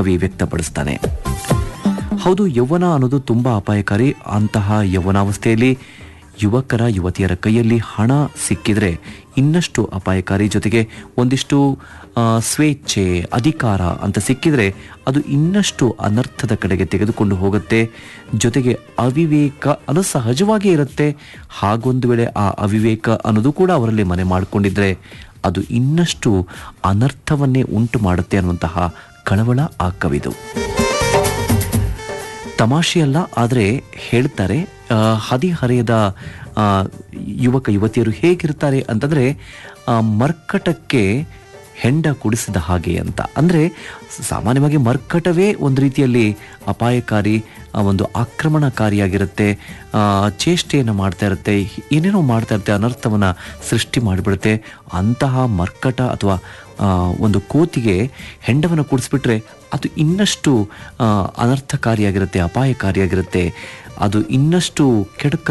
ಕವಿ ವ್ಯಕ್ತಪಡಿಸ್ತಾನೆ. ಹೌದು, ಯೌವನ ಅನ್ನೋದು ತುಂಬ ಅಪಾಯಕಾರಿ. ಅಂತಹ ಯೌವನಾವಸ್ಥೆಯಲ್ಲಿ ಯುವಕರ ಯುವತಿಯರ ಕೈಯಲ್ಲಿ ಹಣ ಸಿಕ್ಕಿದ್ರೆ ಇನ್ನಷ್ಟು ಅಪಾಯಕಾರಿ. ಜೊತೆಗೆ ಒಂದಿಷ್ಟು ಸ್ವೇಚ್ಛೆ, ಅಧಿಕಾರ ಅಂತ ಸಿಕ್ಕಿದ್ರೆ ಅದು ಇನ್ನಷ್ಟು ಅನರ್ಥದ ಕಡೆಗೆ ತೆಗೆದುಕೊಂಡು ಹೋಗುತ್ತೆ. ಜೊತೆಗೆ ಅವಿವೇಕ ಅದು ಸಹಜವಾಗೇ ಇರುತ್ತೆ. ಹಾಗೊಂದು ವೇಳೆ ಆ ಅವಿವೇಕ ಅನ್ನೋದು ಕೂಡ ಅವರಲ್ಲಿ ಮನೆ ಮಾಡಿಕೊಂಡಿದ್ರೆ ಅದು ಇನ್ನಷ್ಟು ಅನರ್ಥವನ್ನೇ ಉಂಟು ಮಾಡುತ್ತೆ ಅನ್ನುವಂತಹ ಕಳವಳ ಆ ಕವಿದು. ತಮಾಷೆಯಲ್ಲ, ಆದರೆ ಹೇಳ್ತಾರೆ ಹದಿಹರೆಯದ ಯುವಕ ಯುವತಿಯರು ಹೇಗಿರ್ತಾರೆ ಅಂತಂದರೆ ಮರ್ಕಟಕ್ಕೆ ಹೆಂಡ ಕುಡಿಸಿದ ಹಾಗೆ ಅಂತ. ಅಂದರೆ ಸಾಮಾನ್ಯವಾಗಿ ಮರ್ಕಟವೇ ಒಂದು ರೀತಿಯಲ್ಲಿ ಅಪಾಯಕಾರಿ, ಒಂದು ಆಕ್ರಮಣಕಾರಿಯಾಗಿರುತ್ತೆ, ಚೇಷ್ಟೆಯನ್ನು ಮಾಡ್ತಾ ಇರುತ್ತೆ, ಏನೇನೋ ಮಾಡ್ತಾ ಇರುತ್ತೆ, ಅನರ್ಥವನ್ನು ಸೃಷ್ಟಿ ಮಾಡಿಬಿಡುತ್ತೆ. ಅಂತಹ ಮರ್ಕಟ ಅಥವಾ ಒಂದು ಕೋತಿಗೆ ಹೆಂಡವನ್ನು ಕುಡಿಸ್ಬಿಟ್ರೆ ಅದು ಇನ್ನಷ್ಟು ಅನರ್ಥಕಾರಿಯಾಗಿರುತ್ತೆ, ಅಪಾಯಕಾರಿಯಾಗಿರುತ್ತೆ, ಅದು ಇನ್ನಷ್ಟು ಕೆಡುಕ